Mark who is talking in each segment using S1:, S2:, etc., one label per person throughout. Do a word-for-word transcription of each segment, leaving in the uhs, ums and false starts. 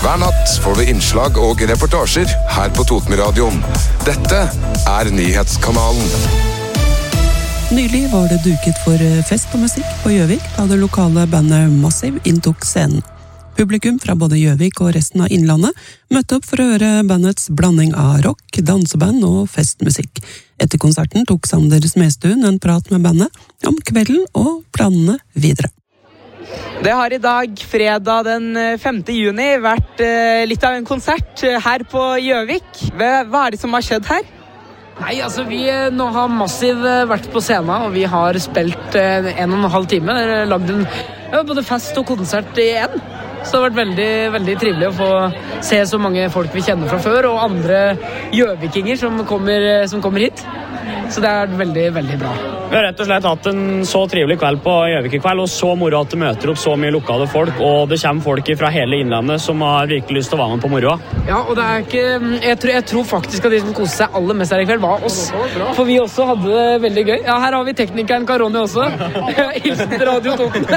S1: Hver natt får du innslag og reportasjer her på Totenradioen. Dette er Nyhetskanalen.
S2: Nylig var det duket for fest og musikk på Gjøvik da det lokale bandet Massive inntok scenen. Publikum fra både Gjøvik og resten av Innlandet møtte opp for å høre bandets blanding av rock, danseband og festmusikk. Etter konserten tok Sander Smestuen en prat med bandet om kvelden og planene videre.
S3: Det har i dag, fredag den femte juni, vært litt av en konsert her på Gjøvik. Hva er det som har skjedd her?
S4: Nei, altså vi nå har Massive vært på scenen, og vi har spilt en og en halv time. Lagd en ja, både fest og konsert i en. Så det har vært veldig, veldig trivelig å få se så mange folk vi kjenner fra før, og andre gjøvikinger som kommer, som kommer hit. Så det er veldig, veldig bra.
S5: Vi har rett og slett hatt en så trivelig kveld på Gjøvik i kveld, og så moro at det møter opp så mye lokale folk, og det kommer folk fra hele Innlandet som har virkelig lyst til å være med på moroa.
S4: Ja, og det er ikke, jeg tror, jeg tror faktisk at de som koste seg aller mest her i kveld var oss, for vi også hadde det veldig gøy. Ja, her har vi teknikeren Karoni også. Hilsen til Radio Toten.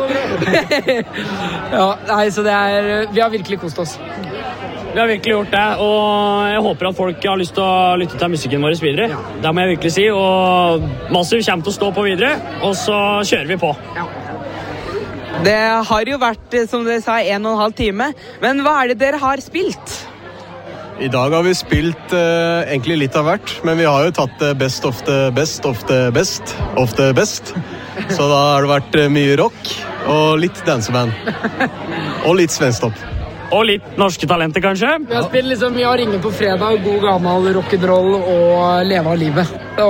S4: Ja, nei, så det er, vi har virkelig kost oss.
S5: Vi har virkelig gjort det, og jeg håper at folk har lyst til å lytte til musikken vår videre. Ja. Det må jeg virkelig si, og Massive kommer til å stå på videre, og så kjører vi på. Ja.
S3: Det har jo vært, som dere sa, en og en halv time, men hva er det dere har spilt?
S6: I dag har vi spilt uh, egentlig litt av hvert, men vi har jo tatt det best of the best of the best of the best. Så da har det vært mye rock og litt danseband. Og litt svensktopp.
S5: Og litt norske talenter, kanskje.
S4: Vi har spilt liksom, vi har Ringe på fredag, god gammel rock'n'roll og Leve av livet.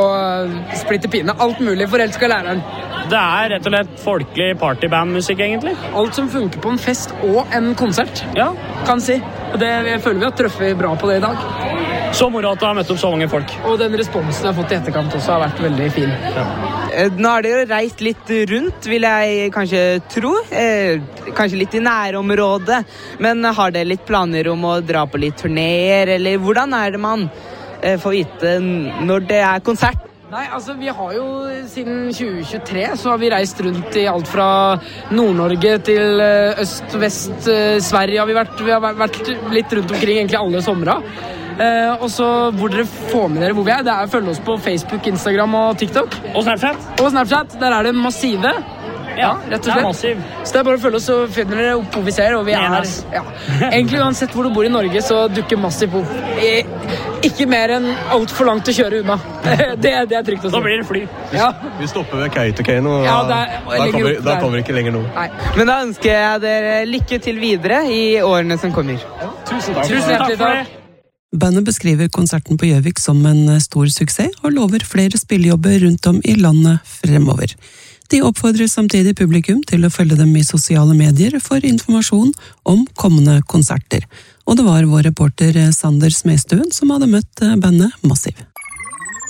S4: Og splitte pine, alt mulig, forelska læreren.
S5: Det er rett og slett folkelig partybandmusikk, egentlig.
S4: Alt som funker på en fest og en konsert, ja, kan si. Og det, jeg føler vi har trøffet bra på det i dag.
S5: Så moro at du har møtt opp så mange folk.
S4: Og den responsen jeg har fått i etterkant også har vært veldig fin. Ja.
S3: Nå har dere reist litt rundt, vil jeg kanskje tro. Eh, kanskje litt i nærområdet. Men har dere litt planer om å dra på litt turnéer, eller hvordan er det man eh, får vite når det er konsert?
S4: Nei, altså vi har jo siden tjue tjuetre så har vi reist rundt i alt fra Nord-Norge til øst, vest, Sverige har vi vært. Vi har vært litt rundt omkring egentlig alle somre. Eh, og så hvor dere får med dere hvor vi er, det er å følge oss på Facebook, Instagram og TikTok.
S5: Og Snapchat.
S4: Og Snapchat, der er det Massive. Ja, rett og slett.
S5: Det er Massiv.
S4: Så det er bare å følge oss, så finner dere opp hvor vi ser, og vi er her. Ja. Egentlig uansett hvor du bor i Norge, så dukker Massiv opp. Ikke mer enn alt for langt å kjøre unna. Det, det er trygt å si.
S5: Da blir det fly.
S4: Ja.
S6: Vi stopper ved Kautokeino, og
S4: ja, der,
S6: da kommer, da kommer vi ikke lenger nå.
S3: Nei. Men da ønsker jeg dere lykke til videre i årene som kommer.
S4: Ja. Tusen takk. Tusen hjertelig takk.
S2: Bandet beskriver konserten på Gjøvik som en stor suksess, og lover flere spillejobber rundt om i landet fremover. De oppfordrer samtidig publikum til å følge dem i sosiale medier for informasjon om kommende konserter. Og det var vår reporter Sander Smestuen som hadde møtt bandet Massive.